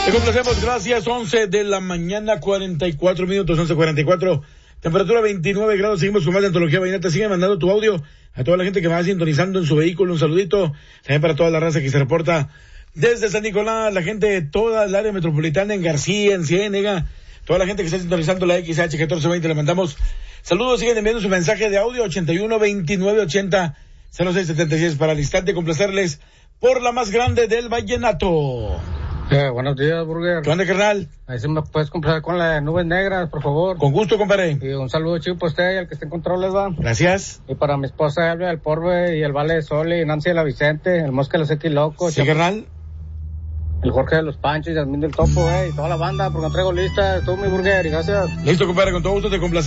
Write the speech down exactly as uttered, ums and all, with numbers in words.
Te complacemos, gracias. once de la mañana, cuarenta y cuatro minutos, once cuarenta y cuatro. Temperatura veintinueve grados. Seguimos con más de Antología Vallenata. Sigue mandando tu audio a toda la gente que va sintonizando en su vehículo. Un saludito también para toda la raza que se reporta desde San Nicolás, la gente de toda el área metropolitana, en García, en Ciénega, toda la gente que está sintonizando la X H catorce veinte. Le mandamos saludos. Siguen enviando su mensaje de audio ochenta y uno veintinueve ochenta cero seis setenta y seis para el instante complacerles por la más grande del vallenato. Eh, buenos días, Burger. ¿Qué onda, carnal? Ahí sí me puedes complacer con las nubes negras, por favor. Con gusto, compadre. Y un saludo chido para usted y al que esté en controles, va. Gracias. Y para mi esposa Elvia del Porbe y el Vale de Sol y Nancy de la Vicente, el Mosca de los X Locos. Sí, carnal. El Jorge de los Panchos, Yasmín del Topo, eh, y toda la banda, porque no traigo lista. Tú, mi Burger, y gracias. Listo, compadre, con todo gusto te complace.